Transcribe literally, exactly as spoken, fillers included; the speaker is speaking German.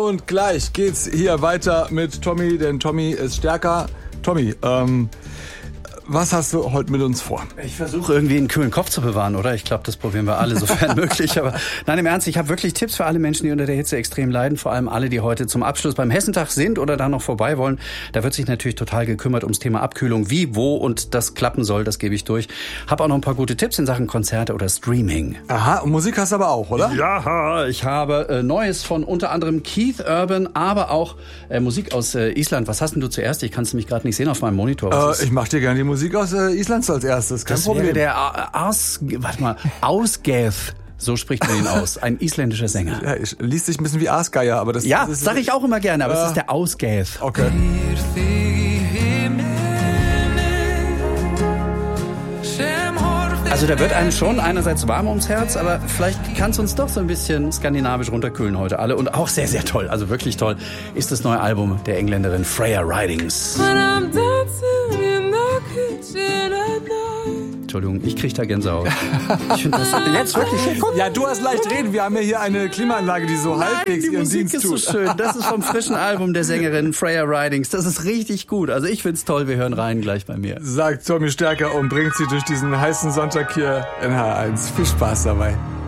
Und gleich geht's hier weiter mit Tommy, denn Tommy ist stärker. Tommy, ähm, was hast du heute mit uns vor? Ich versuche irgendwie einen kühlen Kopf zu bewahren, oder? Ich glaube, das probieren wir alle, sofern möglich. Aber nein, im Ernst, ich habe wirklich Tipps für alle Menschen, die unter der Hitze extrem leiden. Vor allem alle, die heute zum Abschluss beim Hessentag sind oder da noch vorbei wollen. Da wird sich natürlich total gekümmert ums Thema Abkühlung. Wie, wo und das klappen soll, das gebe ich durch. Hab auch noch ein paar gute Tipps in Sachen Konzerte oder Streaming. Aha, und Musik hast du aber auch, oder? Ja, ich habe äh, Neues von unter anderem Keith Urban, aber auch äh, Musik aus äh, Island. Was hast denn du zuerst? Ich kann es nämlich gerade nicht sehen auf meinem Monitor. Äh, ich mach dir gerne die Musik aus äh, Islands als erstes. Kein das Problem. wäre der Ars, warte mal, Ausgeth. So spricht man ihn aus. Ein isländischer Sänger. Ja, ich, liest sich ein bisschen wie Aasgeier, aber das... Ja, das sag ich auch immer gerne, aber äh, es ist der Ausgeth. Okay. Also da wird einem schon einerseits warm ums Herz, aber vielleicht kann es uns doch so ein bisschen skandinavisch runterkühlen heute alle. Und auch sehr, sehr toll, also wirklich toll, ist das neue Album der Engländerin Freya Ridings. Entschuldigung, ich krieg da Gänsehaut. Ich finde das jetzt wirklich... Guck. Ja, du hast leicht reden. Wir haben ja hier eine Klimaanlage, die so halbwegs ihren Dienst tut. Die Musik ist so schön. Das ist vom frischen Album der Sängerin Freya Ridings. Das ist richtig gut. Also ich find's toll. Wir hören rein gleich bei mir. Sagt Tommy Stärker und bringt sie durch diesen heißen Sonntag hier in H eins. Viel Spaß dabei.